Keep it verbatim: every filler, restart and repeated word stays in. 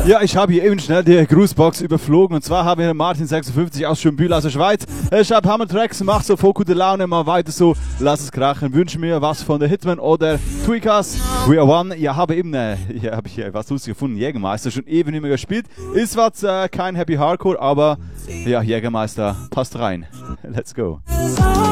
Ja, ich habe hier eben schnell die Grußbox überflogen. Und zwar haben wir Martin sechsundfünfzig aus Schönbühl aus der Schweiz. Er schreibt Hammer Tracks, macht so voll gute Laune, mal weiter so, lass es krachen. Wünsche mir was von der Hitman oder Tweakers. We are one. Ja, habe eben, äh, ja, habe ich hier was lustig gefunden. Jägermeister, schon ewig nicht mehr gespielt. Ist was, äh, kein Happy Hardcore, aber ja, Jägermeister passt rein. Let's go.